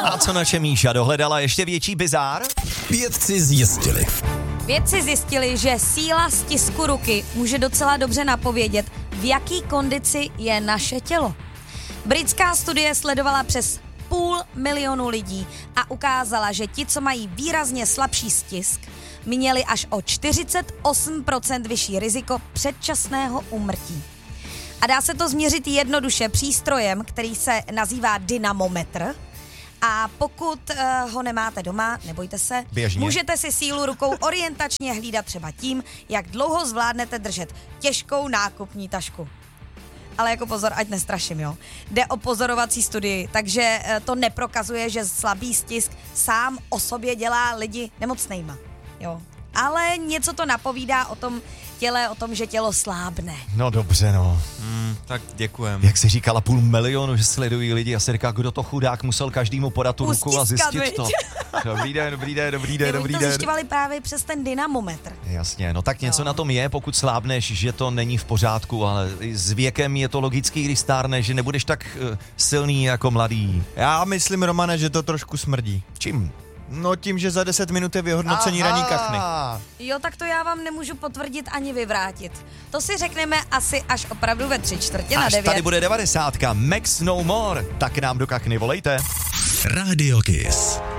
A co naše Míša dohledala ještě větší bizár? Vědci zjistili, že síla stisku ruky může docela dobře napovědět, v jaký kondici je naše tělo. Britská studie sledovala přes 500 000 lidí a ukázala, že ti, co mají výrazně slabší stisk, měli až o 48% vyšší riziko předčasného úmrtí. A dá se to změřit jednoduše přístrojem, který se nazývá dynamometr. A pokud ho nemáte doma, nebojte se, běžně. Můžete si sílu rukou orientačně hlídat třeba tím, jak dlouho zvládnete držet těžkou nákupní tašku. Ale jako pozor, ať nestraším, jo. Jde o pozorovací studii, takže to neprokazuje, že slabý stisk sám o sobě dělá lidi nemocnejma, jo. Ale něco to napovídá o tom těle, o tom, že tělo slábne. No dobře, no. Tak děkujem. Jak jsi říkala, 500 000, že sledují lidi a si říká, kdo to chudák musel každému podat tu ruku a zjistit to. Dobrý den. Oni to zjišťovali právě přes ten dynamometr. Jasně, no tak něco na tom je, pokud slábneš, že to není v pořádku, ale s věkem je to logický, když stárneš, že nebudeš tak silný jako mladý. Já myslím, Romane, že to trošku smrdí. Čím? No tím, že za 10 minut je vyhodnocení ranní kachny. Jo, tak to já vám nemůžu potvrdit ani vyvrátit. To si řekneme asi až opravdu ve 8:45. Až tady bude 90. Max No More, tak nám do kachny volejte. Radio Kiss.